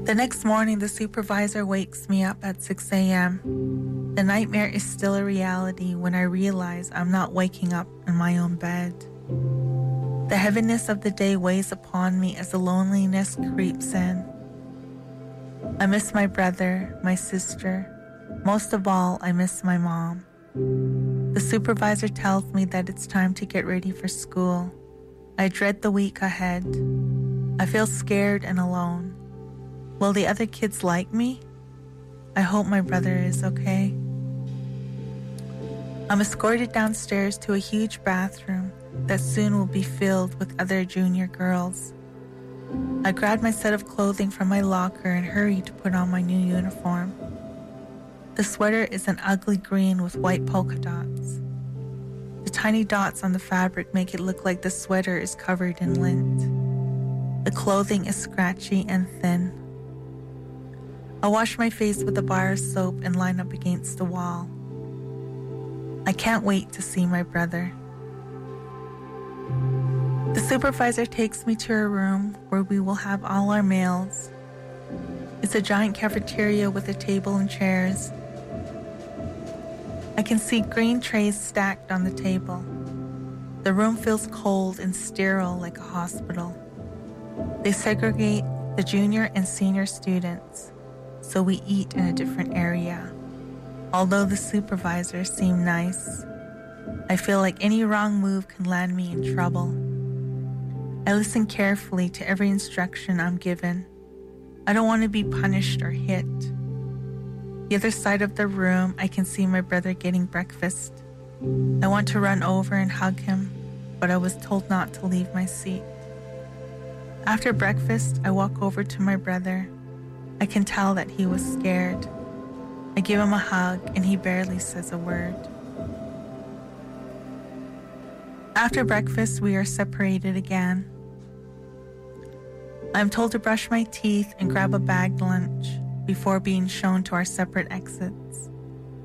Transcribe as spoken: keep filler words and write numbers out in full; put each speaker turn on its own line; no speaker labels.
The next morning, the supervisor wakes me up at six a.m. The nightmare is still a reality when I realize I'm not waking up in my own bed. The heaviness of the day weighs upon me as the loneliness creeps in. I miss my brother, my sister. Most of all, I miss my mom. The supervisor tells me that it's time to get ready for school. I dread the week ahead. I feel scared and alone. Will the other kids like me? I hope my brother is okay. I'm escorted downstairs to a huge bathroom that soon will be filled with other junior girls. I grab my set of clothing from my locker and hurry to put on my new uniform. The sweater is an ugly green with white polka dots. The tiny dots on the fabric make it look like the sweater is covered in lint. The clothing is scratchy and thin. I wash my face with a bar of soap and line up against the wall. I can't wait to see my brother. The supervisor takes me to a room where we will have all our meals. It's a giant cafeteria with a table and chairs. I can see green trays stacked on the table. The room feels cold and sterile like a hospital. They segregate the junior and senior students, so we eat in a different area. Although the supervisors seem nice, I feel like any wrong move can land me in trouble. I listen carefully to every instruction I'm given. I don't want to be punished or hit. The other side of the room, I can see my brother getting breakfast. I want to run over and hug him, but I was told not to leave my seat. After breakfast, I walk over to my brother. I can tell that he was scared. I give him a hug and he barely says a word. After breakfast, we are separated again. I'm told to brush my teeth and grab a bagged lunch before being shown to our separate exits.